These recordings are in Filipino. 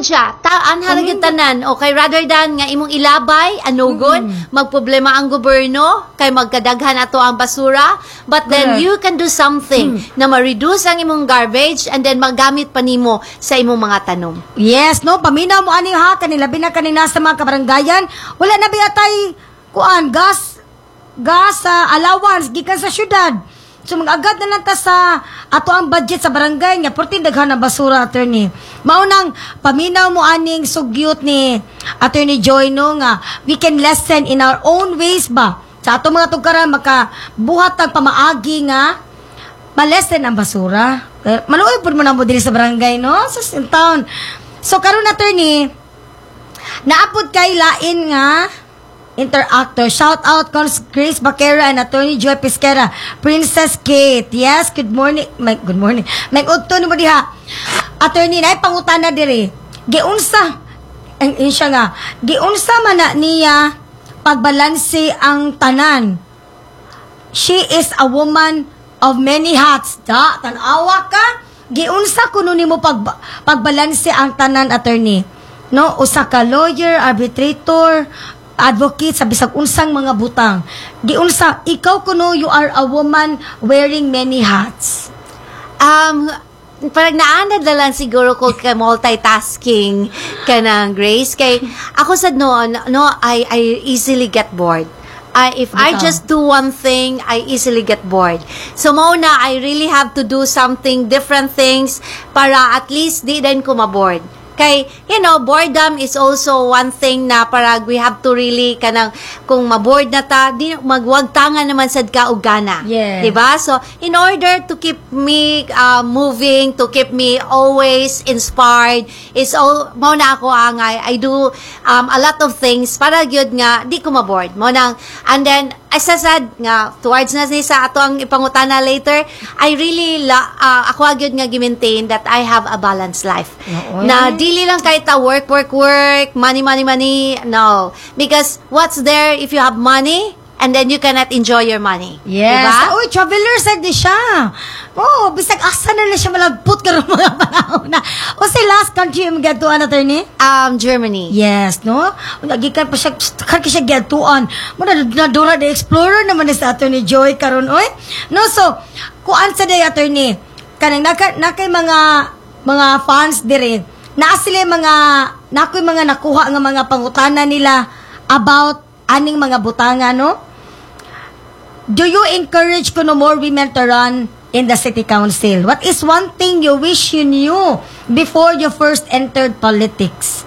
gid siya. Anha gyud tanan. Okay, rather than nga imong ilabay, anugon, magproblema ang gobyerno, kay magkadaghan ato ang basura, but then you can do something na ma-reduce ang imong garbage and then magamit pa nimo sa imong mga tanom. Yes, no, paminaw mo ani ha, kanilabi na kanina sa mga kabaranggayan, wala na biatay gas allowance gikan sa syudad. So mag-agad na lang ta sa ato ang budget sa barangay nga portin daghan na basura, attorney. Maunang paminaw mo aning sugyot ni Attorney Joy no nga we can lessen in our own ways ba sa ato mga tugaran makabuhat tag pamaagi nga malesen ang basura. Maluoy pud mo na mo diri sa barangay no sa town. So karon, attorney, naapod kay lain nga interactor. Shout out Grace Baquera and Attorney Joy Pesquera. Princess Kate. Yes, good morning. Good morning. Udto ni mo diha. Attorney, nay pangutana diri. Giunsa siya nga. Giunsa man na niya pagbalanse ang tanan. She is a woman of many hats. Tanawa ka. Giunsa kuno nimo pagbalanse ang tanan, attorney. No, usa ka lawyer, arbitrator, advocate sa bisag unsang mga butang. Giunsa ikaw kuno you are a woman wearing many hats. Parang naanad na lang siguro ko kay multitasking kanang Grace kay ako sad noon I easily get bored. If I just do one thing, I easily get bored. So mauna, I really have to do something, different things, para at least di din ko mabored. Kay, boredom is also one thing na parang we have to really kanang, kung mabored na ta, di magwag tangan naman sad ka og gana. Yes. Diba? So, in order to keep me moving, to keep me always inspired, is all, mauna ako I do a lot of things para gyud nga, di ko mabored. Mauna, and then, as I said nga, towards na sa ato ang ipangutana later, I really, ako agad nga gi-maintain that I have a balanced life. Na dili lang kahit work, money, no. Because what's there if you have money, and then you cannot enjoy your money. Yes. Diba? Uy, traveler sad di siya. Oh, bisag asa na siya malagput karon mga panahon na. O sa last country yung gatuan, attorney? Germany. Yes, no? Nagikan pa siya, siya gatuan. Muna na Dora the Explorer naman sa Attorney Joy karon oy. No, so, kuan sa day, attorney, kanang nakay mga fans dire, naa sila nakoy mga nakuha nga mga pangutana nila about aning mga butanga, no? Do you encourage kuno more women to run in the city council? What is one thing you wish you knew before you first entered politics?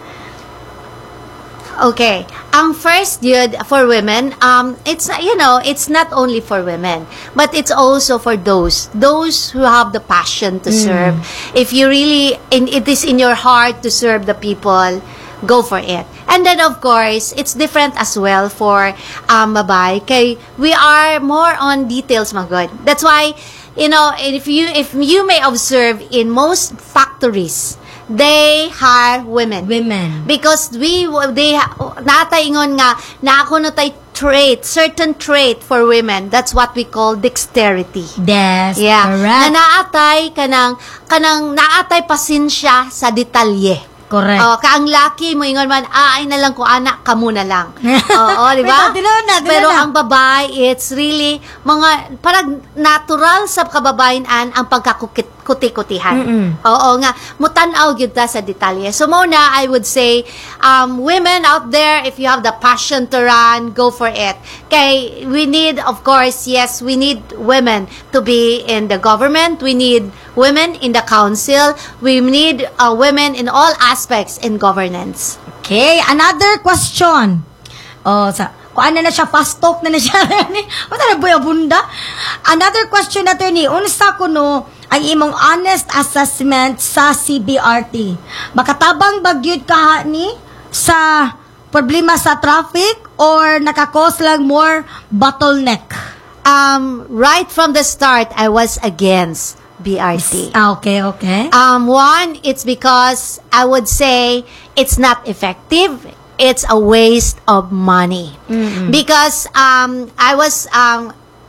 Okay. Ang first yun for women, it's not only for women, but it's also for those who have the passion to serve. If you really, it is in your heart to serve the people, go for it. And then of course, it's different as well for babae. Kay we are more on details, my God. That's why, if you may observe in most factories, they hire women. Because natay ingon nga na ako no tay certain trait for women. That's what we call dexterity. Yes, yeah. Correct. Na kanang naatay pasensya sa detalye. Correct. Kaang laki mo ingon man, ay na lang ko anak, kamo na lang. Oo, di ba? Pero ang babae, it's really parang natural sa kababayan ang pagkakuti-kutihan. Oo nga, mutanaw gyud ta sa detalye. So muna, I would say, women out there, if you have the passion to run, go for it. Kay we need, of course, yes, we need women to be in the government. We need women in the council. We need women in all aspects in governance. Okay, another question. Kuan na siya, fast talk na siya. Wala na boy abunda. Another question, attorney, unsa kuno ang imong honest assessment sa CBRT? Makatabang bagyod ka ni sa problema sa traffic or nakakos lang more bottleneck? Right from the start, I was against BRT. Okay. One, it's because I would say it's not effective. It's a waste of money. Because I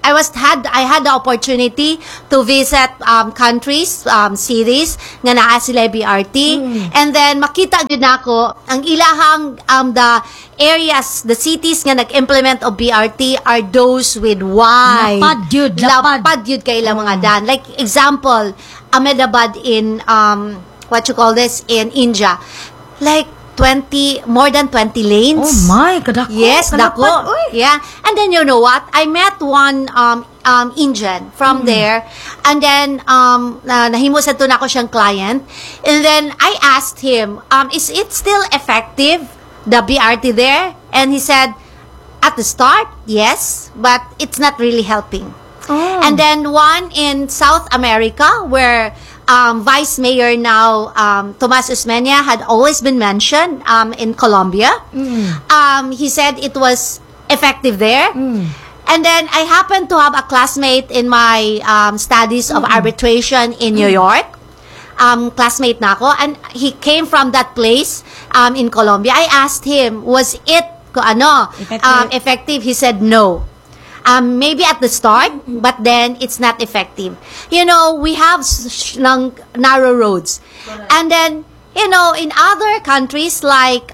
I had the opportunity to visit countries, cities nga naa sila BRT, and then makita jud nako ang ilahang the areas, the cities nga nag-implement of BRT are those with wide lapad yun kay ilang mga dan. Like example, Ahmedabad in what you call this in India, like more than 20 lanes. Oh my, kadako. Yes, dako. Yeah. And then you know what? I met one Indian from there. And then nahimo sa tuna ko siyang client. And then I asked him, is it still effective, the BRT there? And he said, at the start, yes, but it's not really helping. Oh. And then one in South America where Vice Mayor now, Tomas Usmeña, had always been mentioned in Colombia. He said it was effective there. And then I happened to have a classmate in my studies of arbitration in New York. Classmate na ako. And he came from that place in Colombia. I asked him, was it effective? He said no. Maybe at the start, but then it's not effective. You know, we have narrow roads. And then, you know, in other countries like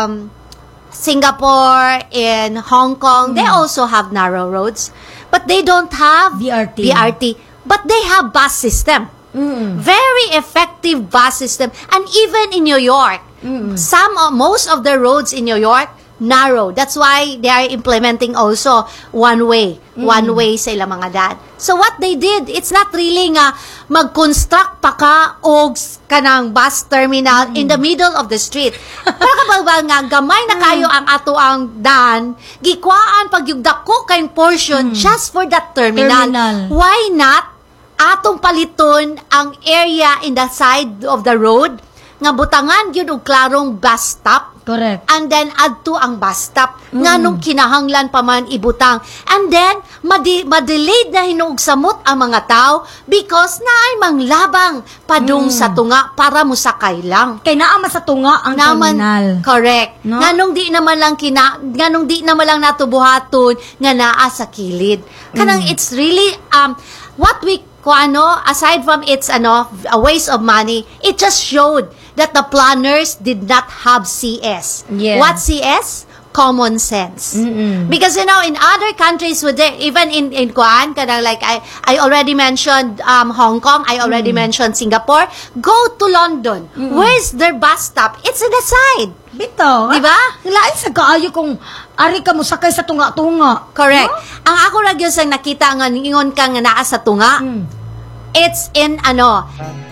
Singapore, in Hong Kong, they also have narrow roads. But they don't have BRT. But they have bus system. Very effective bus system. And even in New York, most of the roads in New York, narrow. That's why they are implementing also one way sa ilang mga daan. So what they did, it's not really nga mag-construct pa ka og kanang bus terminal in the middle of the street. Para kabal nga gamay na kayo ang ato ang daan, gikwaan pag yung dako kayong portion just for that terminal. Why not atong paliton ang area in the side of the road nga butangan gyud og klarong bus stop. Correct. And then add to ang bus stop nga nung kinahanglan pa man ibutang. And then ma-delayed na hinuog samot ang mga tao because naay manglabang padung sa tunga para musakay lang. Kay naa sa tunga ang terminal. Correct. No? Nganong di naman lang natubuhaton nga naa sa kilid. Kanang it's really what we aside from its a waste of money, it just showed that the planners did not have CS. Yeah. What CS? Common sense. Because you know, in other countries, even in Kuan, like I already mentioned Hong Kong, I already mentioned Singapore. Go to London. Where's their bus stop? It's in the side. Bito. Diba? Lain sa kaayo kung ari ka mo sakay sa tunga-tunga. Correct. Ang ako ra gyud sang nakita nga ingon ka nga naa sa tunga. It's in